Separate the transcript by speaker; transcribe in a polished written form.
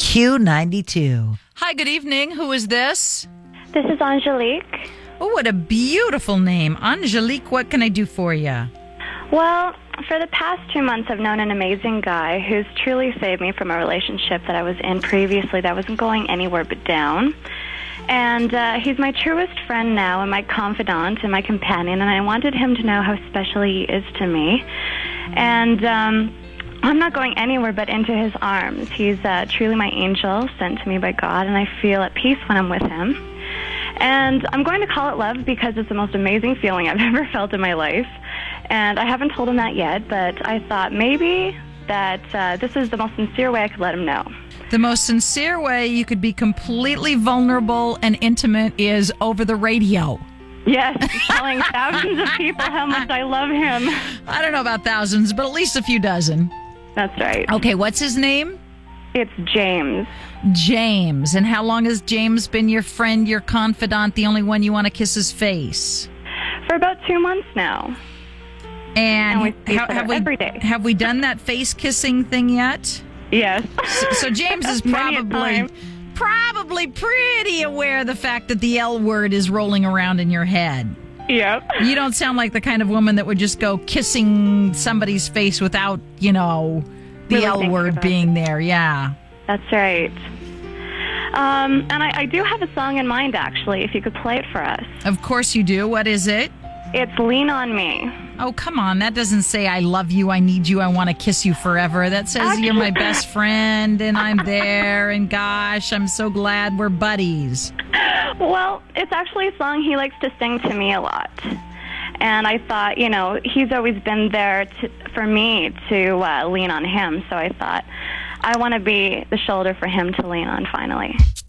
Speaker 1: Q92.
Speaker 2: Hi, good evening. Who is this?
Speaker 3: This is Angelique.
Speaker 2: Oh, what a beautiful name. Angelique, what can I do for you?
Speaker 3: Well, for the past 2 months, I've known an amazing guy who's truly saved me from a relationship that I was in previously that wasn't going anywhere but down. And he's my truest friend now and my confidant and my companion, and I wanted him to know how special he is to me. And I'm not going anywhere but into his arms. He's truly my angel sent to me by God, and I feel at peace when I'm with him. And I'm going to call it love because it's the most amazing feeling I've ever felt in my life. And I haven't told him that yet, but I thought maybe that this is the most sincere way I could let him know.
Speaker 2: The most sincere way you could be completely vulnerable and intimate is over the radio.
Speaker 3: Yes, telling thousands of people how much I love him.
Speaker 2: I don't know about thousands, but at least a few dozen.
Speaker 3: That's right.
Speaker 2: Okay, what's his name?
Speaker 3: It's James.
Speaker 2: James. And how long has James been your friend, your confidant, the only one you want to kiss his face?
Speaker 3: For about 2 months now.
Speaker 2: And
Speaker 3: we see each other every day.
Speaker 2: Have we done that face kissing thing yet?
Speaker 3: Yes.
Speaker 2: So James is
Speaker 3: Many a time.
Speaker 2: probably pretty aware of the fact that the L word is rolling around in your head.
Speaker 3: Yep.
Speaker 2: You don't sound like the kind of woman that would just go kissing somebody's face without, the
Speaker 3: Really
Speaker 2: L
Speaker 3: thinking
Speaker 2: word
Speaker 3: about
Speaker 2: being there. Yeah.
Speaker 3: That's right. And I do have a song in mind, actually, if you could play it for us.
Speaker 2: Of course you do. What is it?
Speaker 3: It's Lean on Me.
Speaker 2: Oh, come on. That doesn't say I love you, I need you, I want to kiss you forever. That says you're my best friend and I'm there and gosh, I'm so glad we're buddies.
Speaker 3: Well, it's actually a song he likes to sing to me a lot. And I thought, he's always been there for me to lean on him. So I thought, I want to be the shoulder for him to lean on finally.